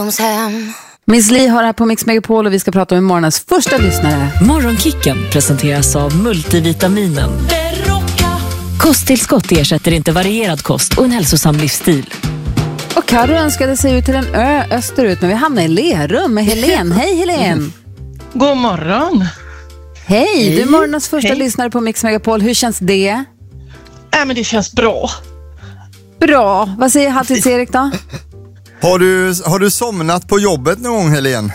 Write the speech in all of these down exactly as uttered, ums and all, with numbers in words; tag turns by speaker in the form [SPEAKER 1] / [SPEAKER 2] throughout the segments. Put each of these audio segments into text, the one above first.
[SPEAKER 1] Miss Li har här på Mix Megapol och vi ska prata med morgonens första lyssnare.
[SPEAKER 2] Morgonkicken presenteras av multivitaminen. Kosttillskott ersätter inte varierad kost och en hälsosam livsstil.
[SPEAKER 1] Och Karo önskade sig ut till en ö österut, men vi hamnar i Lerum med Helen. Hej Helen!
[SPEAKER 3] God morgon!
[SPEAKER 1] Hej, Hej. Du är morgonens första
[SPEAKER 3] Hej.
[SPEAKER 1] lyssnare på Mix Megapol. Hur känns det?
[SPEAKER 3] Äh, men det känns bra.
[SPEAKER 1] Bra. Vad säger Halvtids-Erik då?
[SPEAKER 4] Har du, har du somnat på jobbet någon gång, Helen?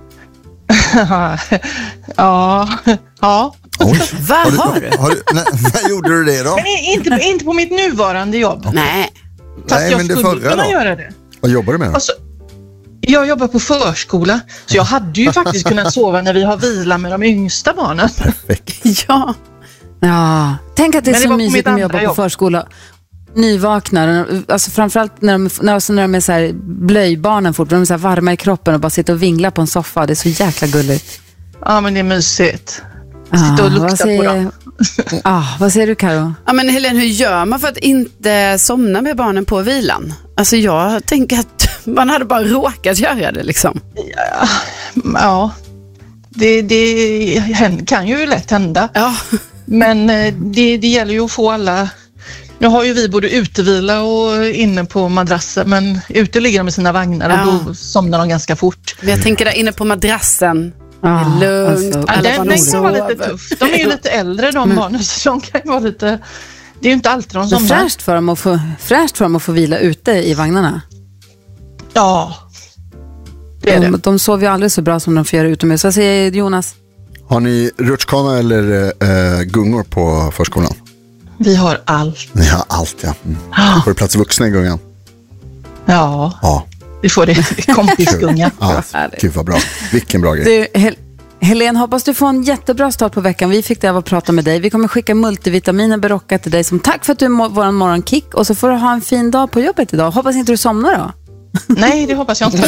[SPEAKER 3] ja. ja.
[SPEAKER 1] Oj. Vad har du? Har du,
[SPEAKER 4] har du när, när gjorde du det då?
[SPEAKER 3] Men inte, inte på mitt nuvarande jobb.
[SPEAKER 1] Nej.
[SPEAKER 3] Fast
[SPEAKER 4] Nej,
[SPEAKER 3] jag
[SPEAKER 4] men det
[SPEAKER 3] skulle
[SPEAKER 4] förra
[SPEAKER 3] kunna
[SPEAKER 4] då?
[SPEAKER 3] göra det.
[SPEAKER 4] Vad jobbar du med då?
[SPEAKER 3] Alltså, jag jobbar på förskola, så jag hade ju faktiskt kunnat sova när vi har vila med de yngsta barnen.
[SPEAKER 4] Perfekt.
[SPEAKER 1] Ja. Ja. Tänk att det är
[SPEAKER 3] Men
[SPEAKER 1] så
[SPEAKER 3] det
[SPEAKER 1] mysigt att jobba på
[SPEAKER 3] jobb.
[SPEAKER 1] förskola. Nyvaknar, alltså framförallt när de, när, alltså när de är så här blöjbarnen fort, de är så här varma i kroppen och bara sitter och vinglar på en soffa. Det är så jäkla gulligt.
[SPEAKER 3] Ja, men det är mysigt.
[SPEAKER 1] Ah,
[SPEAKER 3] Sitta och lukta
[SPEAKER 1] säger,
[SPEAKER 3] på dem.
[SPEAKER 1] ah, vad säger du, Karo?
[SPEAKER 5] Ja, men Helen, hur gör man för att inte somna med barnen på vilan? Alltså jag tänker att man hade bara råkat göra det liksom.
[SPEAKER 3] Ja, ja. Det, det kan ju lätt hända.
[SPEAKER 5] Ja.
[SPEAKER 3] Men det, det gäller ju att få alla. Nu har ju vi både utevila och inne på madrasser, men ute ligger de med sina vagnar
[SPEAKER 5] Ja.
[SPEAKER 3] och då somnar de ganska fort.
[SPEAKER 5] Men jag tänker där inne på madrassen.
[SPEAKER 1] Ah,
[SPEAKER 5] Det är lugnt.
[SPEAKER 1] alltså,
[SPEAKER 3] Ja,
[SPEAKER 5] alla
[SPEAKER 3] den,
[SPEAKER 5] barn
[SPEAKER 3] den kan vara
[SPEAKER 5] sover.
[SPEAKER 3] lite tuff. De är ju lite äldre de barnen, så de kan ju vara lite. Det är ju inte alltid de
[SPEAKER 1] det är
[SPEAKER 3] somnar.
[SPEAKER 1] fräscht för dem att få, fräscht för dem att få vila ute i vagnarna.
[SPEAKER 3] Ja, det är
[SPEAKER 1] De,
[SPEAKER 3] det.
[SPEAKER 1] de sover ju aldrig så bra som de får göra utomhus. Vad säger Jonas?
[SPEAKER 4] Har ni rutschkana eller äh, gungor på förskolan?
[SPEAKER 3] Vi har allt.
[SPEAKER 4] Ni har allt, ja. Mm. Får du plats vuxna i gungan?
[SPEAKER 3] Ja,
[SPEAKER 4] Ja.
[SPEAKER 3] vi får det. Kompisgunga.
[SPEAKER 4] Ja, gud vad bra. Vilken bra grej.
[SPEAKER 1] Du, Hel- Helen, hoppas du får en jättebra start på veckan. Vi fick det av att prata med dig. Vi kommer skicka multivitaminer Berocca till dig som tack för att du är mo- vår morgonkick. Och så får du ha en fin dag på jobbet idag. Hoppas inte du somnar då.
[SPEAKER 3] Nej, det hoppas jag inte.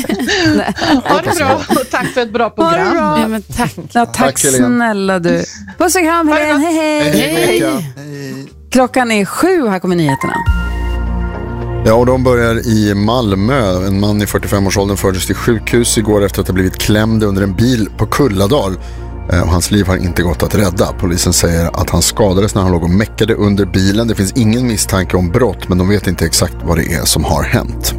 [SPEAKER 3] Ha det bra och tack för ett bra
[SPEAKER 1] Ha det
[SPEAKER 3] program.
[SPEAKER 1] bra.
[SPEAKER 5] Ja, men tack.
[SPEAKER 1] Ja, tack,
[SPEAKER 4] Tack, Helen.
[SPEAKER 1] snälla du. Puss och kram, Helen. Hej, hej.
[SPEAKER 4] Hej, Rebecca. Hej.
[SPEAKER 1] Klockan är sju och här kommer nyheterna.
[SPEAKER 4] Ja, och de börjar i Malmö. En man i fyrtiofem-årsåldern fördes till sjukhus igår efter att ha blivit klämd under en bil på Kulladal. Eh, Och hans liv har inte gått att rädda. Polisen säger att han skadades när han låg och meckade under bilen. Det finns ingen misstanke om brott, men de vet inte exakt vad det är som har hänt.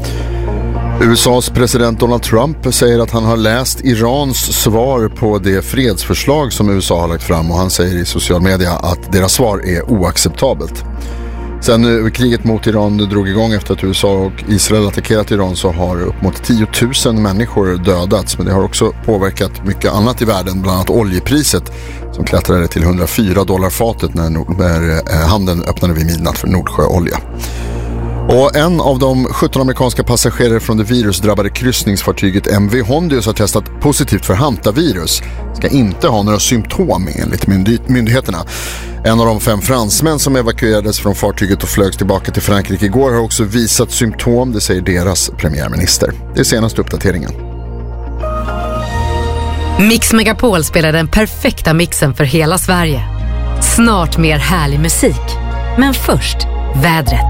[SPEAKER 4] U S A:s president Donald Trump säger att han har läst Irans svar på det fredsförslag som U S A har lagt fram, och han säger i social media att deras svar är oacceptabelt. Sen nu kriget mot Iran drog igång efter att U S A och Israel attackerat Iran så har upp mot tio tusen människor dödats, men det har också påverkat mycket annat i världen, bland annat oljepriset som klättrade till hundrafyra dollar fatet när, när handeln öppnade vid midnatt för Nordsjöolja. Och en av de sjutton amerikanska passagerare från det virusdrabbade kryssningsfartyget M V Hondius har testat positivt för hantavirus. Ska inte ha några symptom enligt myndig- myndigheterna. En av de fem fransmän som evakuerades från fartyget och flögs tillbaka till Frankrike igår har också visat symptom, det säger deras premiärminister. Det är senaste uppdateringen.
[SPEAKER 6] Mix Megapol spelar den perfekta mixen för hela Sverige. Snart mer härlig musik. Men först, vädret.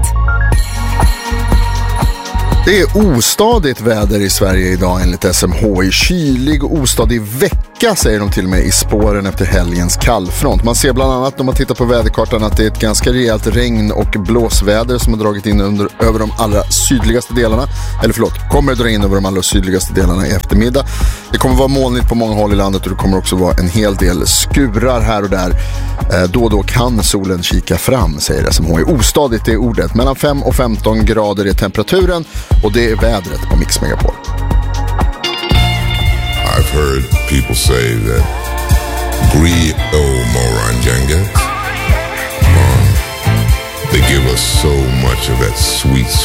[SPEAKER 4] Det är ostadigt väder i Sverige idag enligt S M H I. Kylig och ostadig vecka säger de till och med i spåren efter helgens kallfront. Man ser bland annat när man tittar på väderkartan att det är ett ganska rejält regn- och blåsväder som har dragit in under, över de allra sydligaste delarna. Eller förlåt, kommer att dra in över de allra sydligaste delarna i eftermiddag. Det kommer vara molnigt på många håll i landet och det kommer också vara en hel del skurar här och där. Eh, då och då kan solen kika fram, säger S M H I. Ostadigt är ordet. Mellan fem och femton grader är temperaturen. Och det är vädret på Mix Megapol.
[SPEAKER 7] I've heard people say that Brie Moranjanga, um, they give us so much of that sweet,